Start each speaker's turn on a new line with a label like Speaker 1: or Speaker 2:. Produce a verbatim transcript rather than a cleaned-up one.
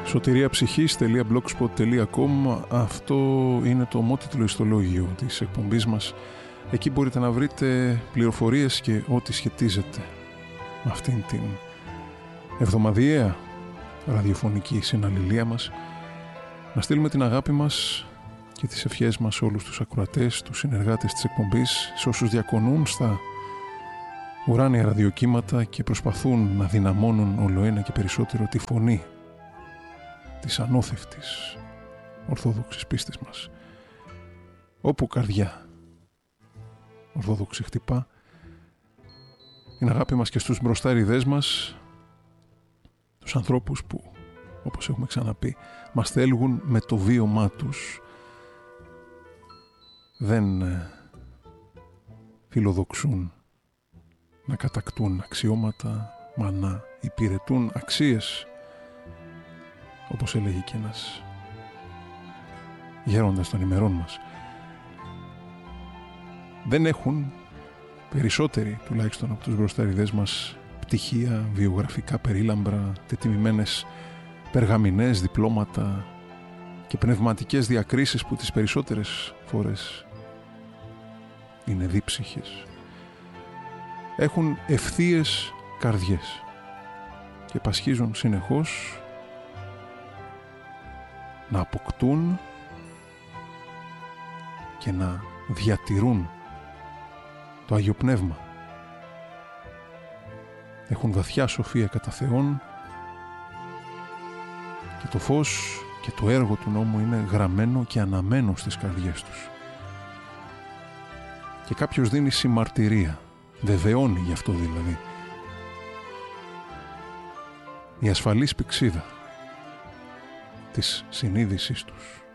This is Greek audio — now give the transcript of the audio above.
Speaker 1: σωτηρία ψυχής τελεία blogspot τελεία com. Αυτό είναι το ομότιτλο ιστολόγιο της εκπομπής μας. Εκεί μπορείτε να βρείτε πληροφορίες και ό,τι σχετίζεται με αυτήν την εβδομαδιαία ραδιοφωνική συναλληλία μας. Να στείλουμε την αγάπη μας και τις ευχές μας σε όλους τους ακροατές, τους συνεργάτες της εκπομπής, σε όσους διακονούν στα ουράνια ραδιοκύματα και προσπαθούν να δυναμώνουν ολοένα και περισσότερο τη φωνή της ανώθευτης ορθόδοξης πίστης μας. Όπου καρδιά ορθόδοξη χτυπά, είναι αγάπη μας και στους μπροστάριδές μας, τους ανθρώπους που, όπως έχουμε ξαναπεί, μας θέλουν με το βίωμά τους. Δεν ε, φιλοδοξούν να κατακτούν αξιώματα, μα να υπηρετούν αξίες, όπως έλεγε και ένας γέροντας των ημερών μας. Δεν έχουν, περισσότεροι τουλάχιστον από τους μπροστάριδές μας, πτυχία, βιογραφικά περίλαμπρα, τετιμημένες περγαμηνές, διπλώματα και πνευματικές διακρίσεις που τις περισσότερες φορές είναι δίψυχες. Έχουν ευθείες καρδιές και πασχίζουν συνεχώς να αποκτούν και να διατηρούν το Άγιο Πνεύμα. Έχουν βαθιά σοφία κατά Θεόν και το φως και το έργο του νόμου είναι γραμμένο και αναμένο στις καρδιές τους. Και κάποιος δίνει συμμαρτυρία, βεβαιώνει γι' αυτό δηλαδή. Η ασφαλής πηξίδα της συνείδησής τους.